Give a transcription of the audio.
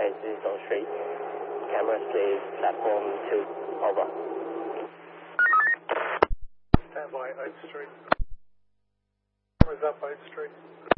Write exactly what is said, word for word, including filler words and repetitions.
nine is on street. Camera says platform two. Over. Stand by eighth Street. Cameras up eighth Street.